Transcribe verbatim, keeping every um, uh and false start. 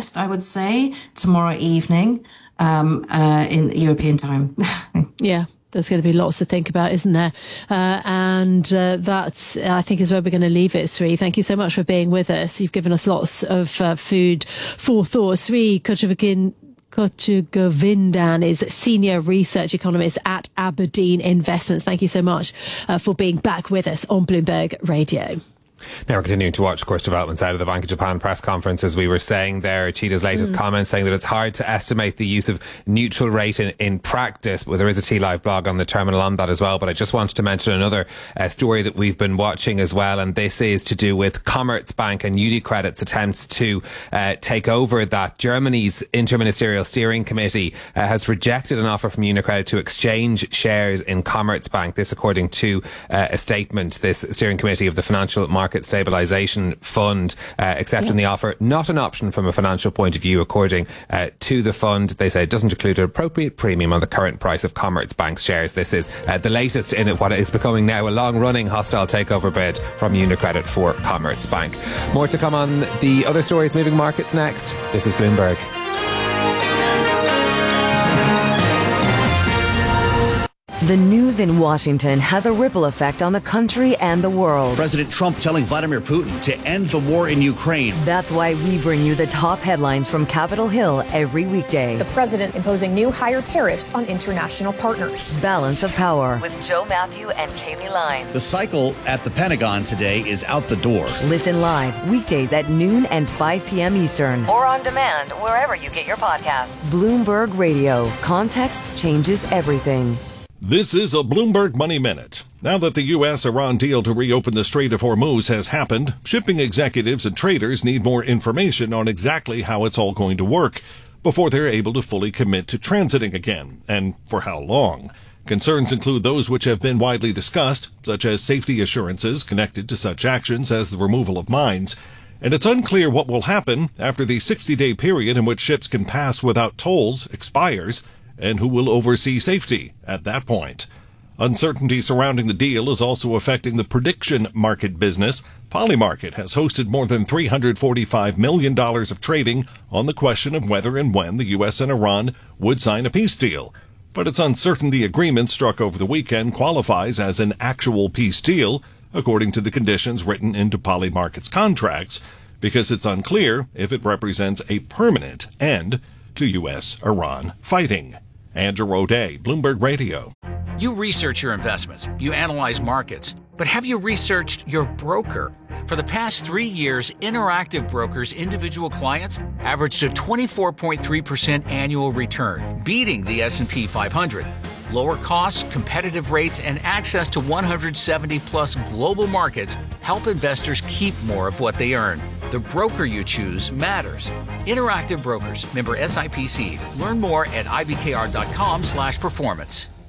best, I would say, tomorrow evening um, uh, in European time. Yeah. There's going to be lots to think about, isn't there? Uh, and uh, that's, I think, is where we're going to leave it, Sri. Thank you so much for being with us. You've given us lots of uh, food for thought. Sri Kochavikin Kochugovindan is Senior Research Economist at Aberdeen Investments. Thank you so much uh, for being back with us on Bloomberg Radio. Now we're continuing to watch, of course, developments out of the Bank of Japan press conference. As we were saying there, Chida's latest mm. comment saying that it's hard to estimate the use of neutral rate in, in practice. Well, there is a T-Live blog on the terminal on that as well. But I just wanted to mention another uh, story that we've been watching as well. And this is to do with Commerzbank and UniCredit's attempts to uh, take over that. Germany's Interministerial Steering Committee uh, has rejected an offer from UniCredit to exchange shares in Commerzbank. This according to uh, a statement. This steering committee of the Financial Market Stabilisation Fund uh, accepting yeah. the offer, not an option from a financial point of view, according uh, to the fund. They say it doesn't include an appropriate premium on the current price of Commerzbank's shares. This is uh, the latest in what is becoming now a long-running hostile takeover bid from UniCredit for Commerzbank. More to come on the other stories moving markets next. This is Bloomberg. The news in Washington has a ripple effect on the country and the world. President Trump telling Vladimir Putin to end the war in Ukraine. That's why we bring you the top headlines from Capitol Hill every weekday. The president imposing new higher tariffs on international partners. Balance of Power with Joe Matthew and Kaylee Lyons. The cycle at the Pentagon today is out the door. Listen live weekdays at noon and five p.m. Eastern. Or on demand wherever you get your podcasts. Bloomberg Radio. Context changes everything. This is a Bloomberg Money Minute. Now that the U S Iran deal to reopen the Strait of Hormuz has happened, shipping executives and traders need more information on exactly how it's all going to work before they're able to fully commit to transiting again, and for how long. Concerns include those which have been widely discussed, such as safety assurances connected to such actions as the removal of mines. And it's unclear what will happen after the sixty-day period in which ships can pass without tolls expires, and who will oversee safety at that point. Uncertainty surrounding the deal is also affecting the prediction market business. Polymarket has hosted more than three hundred forty-five million dollars of trading on the question of whether and when the U S and Iran would sign a peace deal. But it's uncertain the agreement struck over the weekend qualifies as an actual peace deal, according to the conditions written into Polymarket's contracts, because it's unclear if it represents a permanent end to U S Iran fighting. Andrew O'Day, Bloomberg Radio. You research your investments, you analyze markets, but have you researched your broker? For the past three years, Interactive Brokers' individual clients averaged a twenty-four point three percent annual return, beating the S and P five hundred. Lower costs, competitive rates, and access to one hundred seventy plus global markets help investors keep more of what they earn. The broker you choose matters. Interactive Brokers, member S I P C. Learn more at I B K R dot com slash performance.